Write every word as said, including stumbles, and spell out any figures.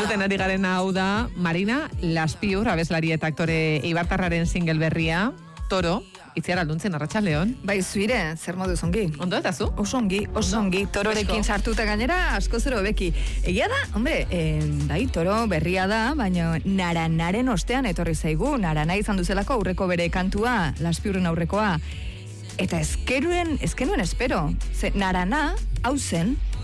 entzuten ari garen hau da Marina Laspiur, abeslari eta aktore eibartarraren single berria, Toro. Itziar alduntzen, arratsaldeon. Bai, zuire, zer moduz ongi? Ondo eta zu? Oso ongi, oso ongi. Tororekin sartuta gainera, asko zero beki. Egia da, hombre, eh, bai, toro berria da, baina naranaren ostean etorri zaigu, narana izan duzelako aurreko bere kantua, Laspiurren aurrekoa. Eta ezkeruen, ezkenuen espero. Ze narana, hau zen,